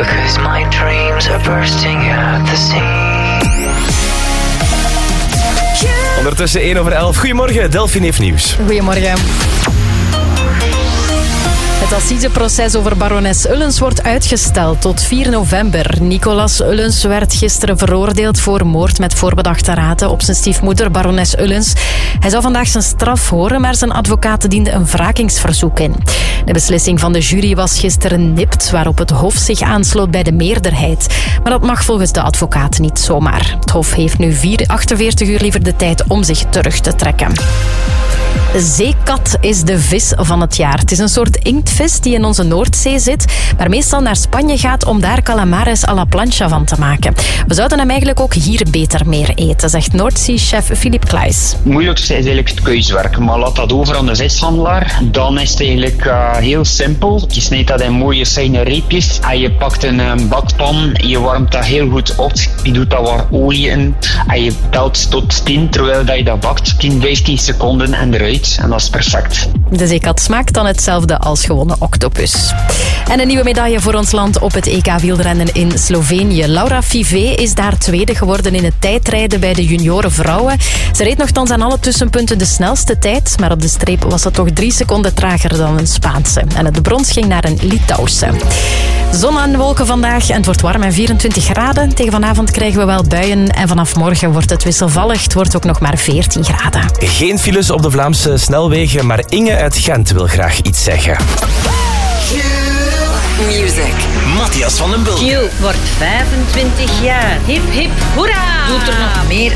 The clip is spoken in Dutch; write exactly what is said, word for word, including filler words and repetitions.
because my dreams are bursting at the seams. Ondertussen één over elf. Goedemorgen, Delphine heeft nieuws. Goedemorgen. Het assiseproces over barones Ullens wordt uitgesteld tot vier november. Nicolas Ullens werd gisteren veroordeeld voor moord met voorbedachte raden op zijn stiefmoeder, barones Ullens. Hij zou vandaag zijn straf horen, maar zijn advocaat diende een wrakingsverzoek in. De beslissing van de jury was gisteren nipt, waarop het Hof zich aansloot bij de meerderheid. Maar dat mag volgens de advocaat niet zomaar. Het Hof heeft nu achtenveertig uur liever de tijd om zich terug te trekken. De zeekat is de vis van het jaar. Het is een soort inktvis die in onze Noordzee zit, maar meestal naar Spanje gaat om daar calamares à la plancha van te maken. We zouden hem eigenlijk ook hier beter meer eten, zegt Noordzee-chef Philippe Kleijs. Het moeilijkste is eigenlijk het keuzwerk, maar laat dat over aan de vishandelaar. Dan is het eigenlijk uh, heel simpel. Je snijdt dat in mooie fijne reepjes en je pakt een um, bakpan, je warmt dat heel goed op, je doet daar wat olie in en je telt tot tien terwijl dat je dat bakt. tien, vijftien seconden en eruit. En dat is perfect. De zeekat smaakt dan hetzelfde als gewone octopus. En een nieuwe medaille voor ons land op het E K wielrennen in Slovenië. Laura Fivé is daar tweede geworden in het tijdrijden bij de junioren vrouwen. Ze reed nogthans aan alle tussenpunten de snelste tijd, maar op de streep was het toch drie seconden trager dan een Spaanse. En het brons ging naar een Litouwse. Zon en wolken vandaag en het wordt warm en vierentwintig graden. Tegen vanavond krijgen we wel buien en vanaf morgen wordt het wisselvallig. Het wordt ook nog maar veertien graden. Geen files op de Vlaamse snelwegen, maar Inge uit Gent wil graag iets zeggen. Music. Matthias van den Bulk. Q wordt vijfentwintig jaar. Hip hip hoera! Doet er nog meer